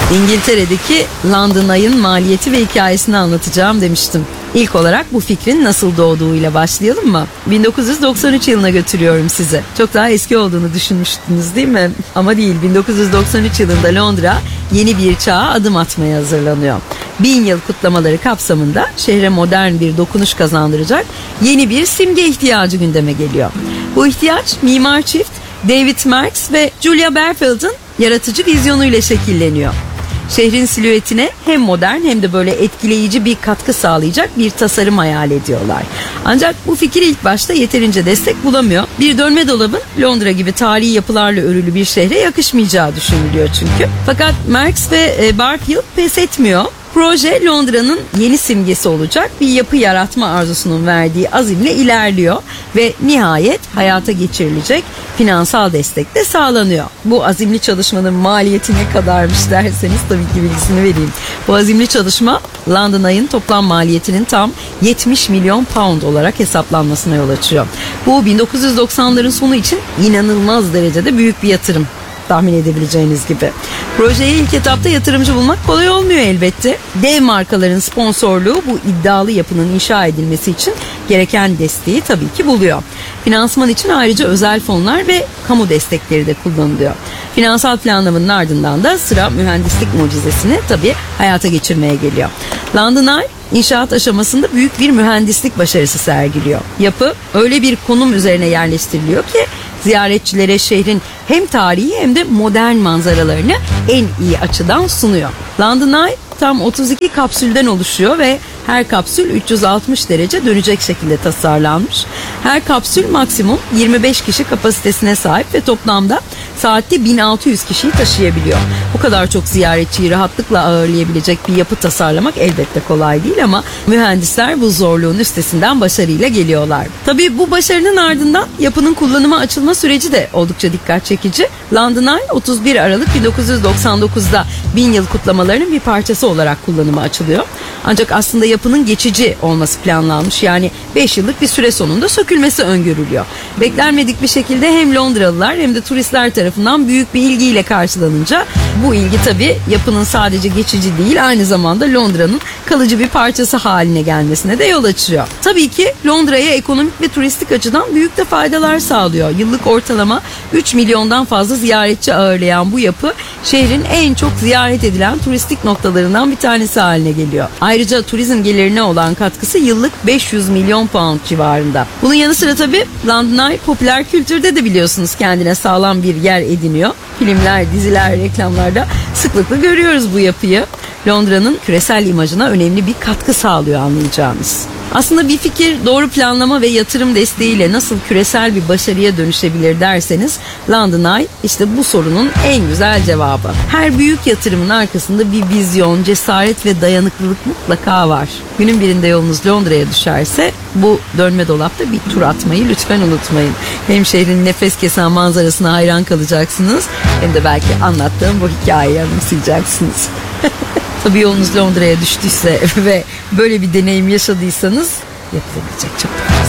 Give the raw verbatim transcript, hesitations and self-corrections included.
İngiltere'deki London Eye'ın maliyeti ve hikayesini anlatacağım demiştim. İlk olarak bu fikrin nasıl doğduğuyla başlayalım mı? bin dokuz yüz doksan üç yılına götürüyorum sizi. Çok daha eski olduğunu düşünmüştünüz değil mi? Ama değil, bin dokuz yüz doksan üç yılında Londra yeni bir çağa adım atmaya hazırlanıyor. Bin yıl kutlamaları kapsamında şehre modern bir dokunuş kazandıracak yeni bir simge ihtiyacı gündeme geliyor. Bu ihtiyaç mimar çift David Marks ve Julia Barfield'ın yaratıcı vizyonuyla şekilleniyor. Şehrin silüetine hem modern hem de böyle etkileyici bir katkı sağlayacak bir tasarım hayal ediyorlar. Ancak bu fikir ilk başta yeterince destek bulamıyor. Bir dönme dolabın Londra gibi tarihi yapılarla örülü bir şehre yakışmayacağı düşünülüyor çünkü. Fakat Marks ve Barfield pes etmiyor. Proje Londra'nın yeni simgesi olacak bir yapı yaratma arzusunun verdiği azimle ilerliyor ve nihayet hayata geçirilecek finansal destek de sağlanıyor. Bu azimli çalışmanın maliyeti ne kadarmış derseniz tabii ki bilgisini vereyim. Bu azimli çalışma London Eye'ın toplam maliyetinin tam yetmiş milyon pound olarak hesaplanmasına yol açıyor. Bu bin dokuz yüz doksanların sonu için inanılmaz derecede büyük bir yatırım. Tahmin edebileceğiniz gibi. Projeye ilk etapta yatırımcı bulmak kolay olmuyor elbette. Dev markaların sponsorluğu bu iddialı yapının inşa edilmesi için gereken desteği tabii ki buluyor. Finansman için ayrıca özel fonlar ve kamu destekleri de kullanılıyor. Finansal planlamanın ardından da sıra mühendislik mucizesini tabii hayata geçirmeye geliyor. London Eye İnşaat aşamasında büyük bir mühendislik başarısı sergiliyor. Yapı öyle bir konum üzerine yerleştiriliyor ki ziyaretçilere şehrin hem tarihi hem de modern manzaralarını en iyi açıdan sunuyor. London Eye tam otuz iki kapsülden oluşuyor ve her kapsül üç yüz altmış derece dönecek şekilde tasarlanmış. Her kapsül maksimum yirmi beş kişi kapasitesine sahip ve toplamda saatte bin altı yüz kişiyi taşıyabiliyor. Bu kadar çok ziyaretçiyi rahatlıkla ağırlayabilecek bir yapı tasarlamak elbette kolay değil ama mühendisler bu zorluğun üstesinden başarıyla geliyorlar. Tabii bu başarının ardından yapının kullanıma açılma süreci de oldukça dikkat çekici. London Eye otuz bir Aralık bin dokuz yüz doksan dokuzda bin yıl kutlamalarının bir parçası olarak kullanıma açılıyor. Ancak aslında yapının geçici olması planlanmış, yani beş yıllık bir süre sonunda sökülmesi öngörülüyor. Beklenmedik bir şekilde hem Londralılar hem de turistler tarafından büyük bir ilgiyle karşılanınca bu ilgi tabii yapının sadece geçici değil, aynı zamanda Londra'nın kalıcı bir parçası haline gelmesine de yol açıyor. Tabii ki Londra'ya ekonomik ve turistik açıdan büyük de faydalar sağlıyor. Yıllık ortalama üç milyondan fazla ziyaretçi ağırlayan bu yapı şehrin en çok ziyaret edilen turistik noktalarından bir tanesi haline geliyor. Ayrıca turizm gelirine olan katkısı yıllık beş yüz milyon pound civarında. Bunun yanı sıra tabii London Eye popüler kültürde de biliyorsunuz kendine sağlam bir yer ediniyor. Filmler, diziler, reklamlarda sıklıkla görüyoruz bu yapıyı. Londra'nın küresel imajına önemli bir katkı sağlıyor anlayacağınız. Aslında bir fikir doğru planlama ve yatırım desteğiyle nasıl küresel bir başarıya dönüşebilir derseniz London Eye işte bu sorunun en güzel cevabı. Her büyük yatırımın arkasında bir vizyon, cesaret ve dayanıklılık mutlaka var. Günün birinde yolunuz Londra'ya düşerse bu dönme dolapta bir tur atmayı lütfen unutmayın. Hem şehrin nefes kesen manzarasına hayran kalacaksınız hem de belki anlattığım bu hikayeyi anımsayacaksınız. Tabii yolunuz Londra'ya düştüyse ve böyle bir deneyim yaşadıysanız yapılabilecek çok fazla.